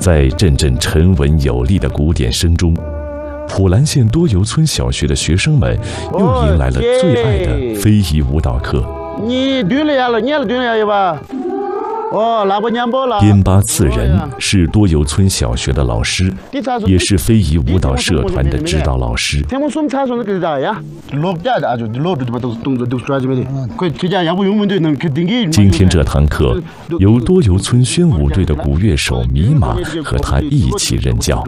在阵阵沉稳有力的鼓点声中，普兰县多游村小学的学生们又迎来了最爱的非遗舞蹈课。边巴次仁是多游村小学的老师，也是非遗舞蹈社团的指导老师。今天这堂课由多游村宣武队的鼓乐手米马和他一起任教。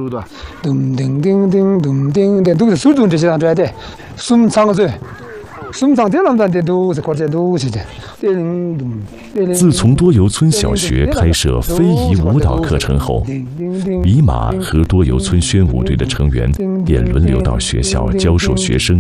自从多游村小学开设非遗舞蹈课程后，米马和多游村宣武队的成员便轮流到学校教授学生。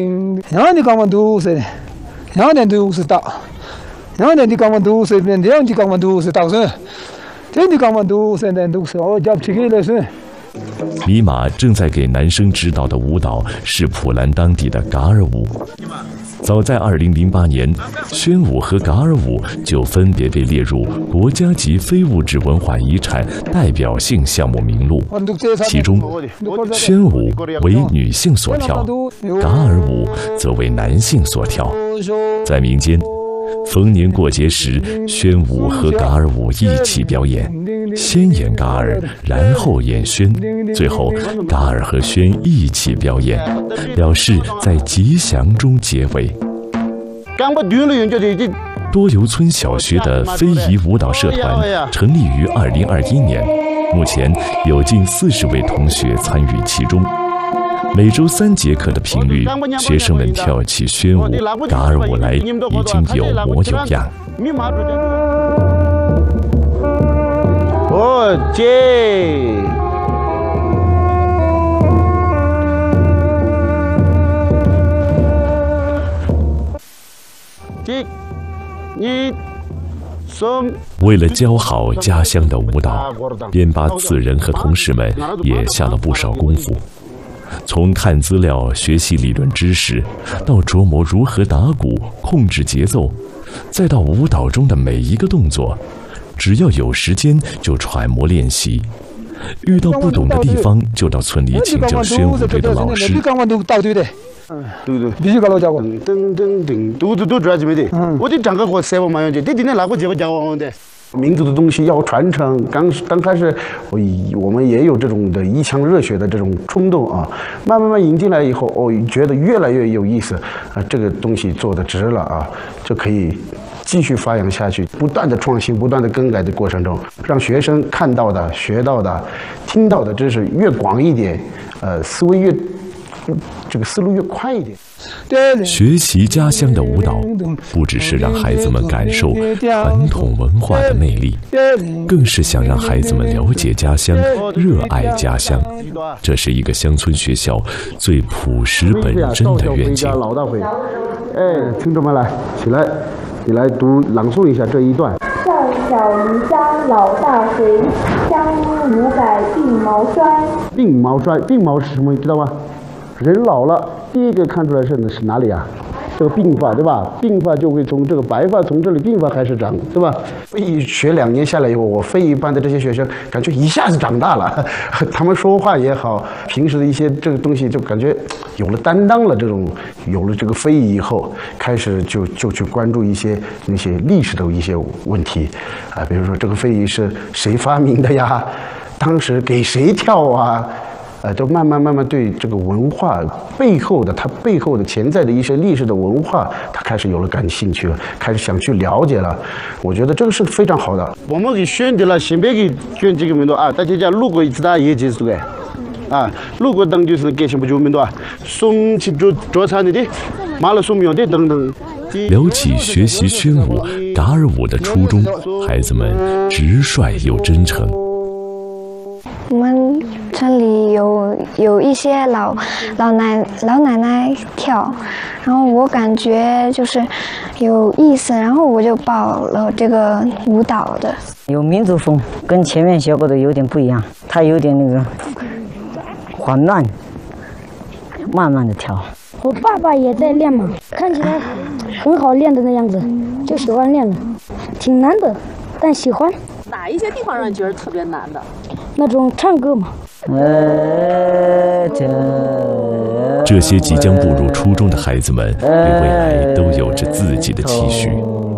米马正在给男生指导的舞蹈是普兰当地的噶尔舞。早在2008年，宣武和噶尔舞就分别被列入国家级非物质文化遗产代表性项目名录。其中，宣武为女性所跳，噶尔舞则为男性所跳。在民间，逢年过节时，宣武和噶尔舞一起表演，先演噶尔，然后演宣，最后噶尔和宣一起表演，表示在吉祥中结尾。多游村小学的非遗舞蹈社团成立于2021年，目前有近40位同学参与其中。每周3节课的频率，学生们跳起宣武、噶尔舞来已经有模有样。为了教好家乡的舞蹈，边巴次仁和同事们也下了不少功夫。从看资料、学习理论知识，到琢磨如何打鼓、控制节奏，再到舞蹈中的每一个动作，只要有时间就揣摩练习。遇到不懂的地方，就到村里请教宣武队的老师。 对，必须搞到教过。都主要是没得。我的整个和7万元的，这哪个结果教我的？民族的东西要传承，刚开始我们也有这种的一腔热血的这种冲动啊，慢慢引进来以后，觉得越来越有意思啊，这个东西做得值了啊，就可以继续发扬下去，不断的创新，不断的更改的过程中，让学生看到的、学到的、听到的知识越广一点，思路越快一点。 学习家乡的舞蹈，不只是让孩子们感受传统文化的魅力，更是想让孩子们了解家乡、热爱家乡。这是一个乡村学校最朴实本真的愿景。 听众们来，起来，你来读朗诵一下这一段。 少小离乡老大回，乡音无改鬓毛衰。 鬓毛衰，鬓毛是什么？你知道吗？人老了，第一个看出来是哪里啊？这个鬓发，对吧？鬓发就会从这个白发从这里鬓发开始长，对吧？学2年下来以后，我非遗班的这些学生感觉一下子长大了，他们说话也好，平时的一些这个东西就感觉有了担当了。有了这个非遗以后，开始就去关注一些那些历史的一些问题啊，比如说这个非遗是谁发明的呀？当时给谁跳啊？就慢慢对这个文化背后的潜在的一些历史的文化，他开始有了感兴趣了，开始想去了解了。我觉得这个是非常好的。我们给选择了先别给选这个名字啊，大家讲如果一次大也结束的啊，如果当就是给什么就名字啊，送去做餐的，马了送苗的等等。 聊起学习宣武、噶尔舞的初衷，孩子们直率又真诚。 我们村里有一些老奶奶跳，然后我感觉就是有意思，然后我就报了这个舞蹈的。 有民族风，跟前面学过的有点不一样，它有点那个缓慢，慢慢的跳。 我爸爸也在练嘛，看起来很好练的那样子，就喜欢练了，挺难的，但喜欢。 哪一些地方让你觉得特别难的？ 那种唱歌嘛。 这些即将步入初中的孩子们，对未来都有着自己的期许。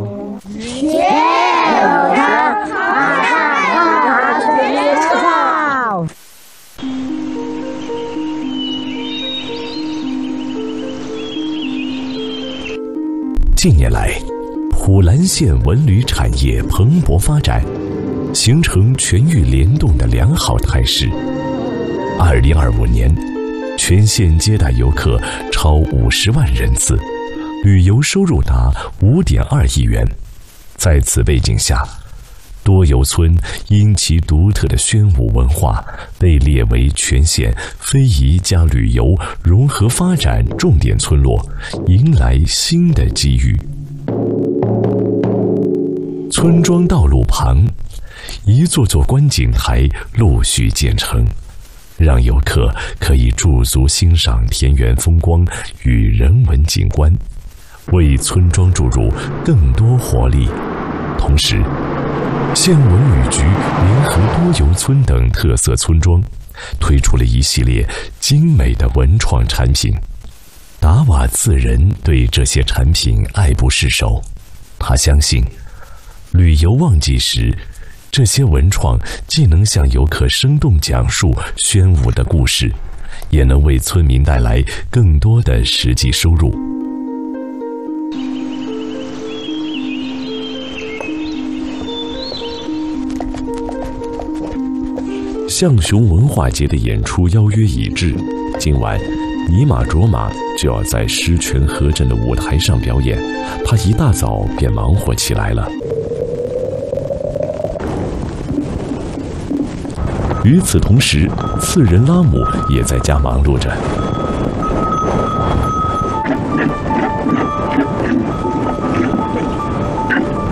近年来，普兰县文旅产业蓬勃发展，形成全域联动的良好态势。2025年，全县接待游客超50万人次，旅游收入达5.2亿元。在此背景下，多游村因其独特的宣武文化，被列为全县非遗加旅游融合发展重点村落，迎来新的机遇。村庄道路旁，一座座观景台陆续建成，让游客可以驻足欣赏田园风光与人文景观，为村庄注入更多活力。同时，县文旅局联合多游村等特色村庄，推出了一系列精美的文创产品。达瓦茨人对这些产品爱不释手，他相信，旅游旺季时，这些文创既能向游客生动讲述宣武的故事，也能为村民带来更多的实际收入。象雄文化节的演出邀约已至，今晚尼玛卓玛就要在狮泉河镇的舞台上表演，他一大早便忙活起来了。与此同时，次仁拉姆也在家忙碌着。